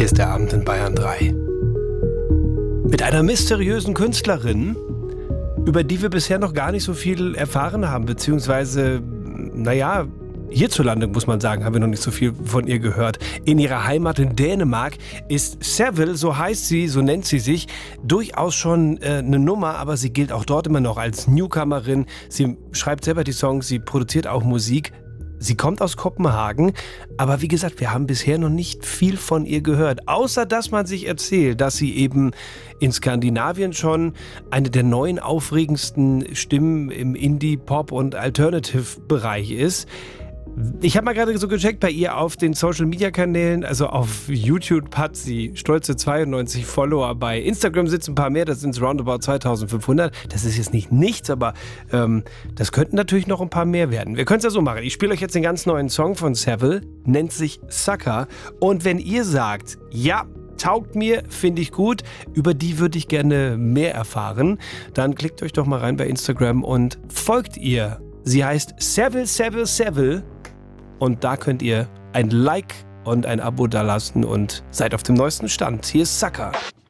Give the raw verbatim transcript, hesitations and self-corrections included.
Hier ist der Abend in Bayern drei. Mit einer mysteriösen Künstlerin, über die wir bisher noch gar nicht so viel erfahren haben, beziehungsweise, naja, hierzulande, muss man sagen, haben wir noch nicht so viel von ihr gehört. In ihrer Heimat in Dänemark ist Seville, so heißt sie, so nennt sie sich, durchaus schon äh, eine Nummer, aber sie gilt auch dort immer noch als Newcomerin. Sie schreibt selber die Songs, sie produziert auch Musik. Sie kommt aus Kopenhagen, aber wie gesagt, wir haben bisher noch nicht viel von ihr gehört. Außer, dass man sich erzählt, dass sie eben in Skandinavien schon eine der neuen aufregendsten Stimmen im Indie-, Pop- und Alternative-Bereich ist. Ich habe mal gerade so gecheckt bei ihr auf den Social-Media-Kanälen, also auf YouTube hat sie stolze zweiundneunzig Follower, bei Instagram sitzen ein paar mehr, das sind roundabout zweitausendfünfhundert. Das ist jetzt nicht nichts, aber ähm, das könnten natürlich noch ein paar mehr werden. Wir können es ja so machen, ich spiele euch jetzt den ganz neuen Song von Seville, nennt sich Sucker, und wenn ihr sagt, ja, taugt mir, finde ich gut, über die würde ich gerne mehr erfahren, dann klickt euch doch mal rein bei Instagram und folgt ihr. Sie heißt Seville, Seville, Seville. Und da könnt ihr ein Like und ein Abo dalassen und seid auf dem neuesten Stand. Hier ist Sucker.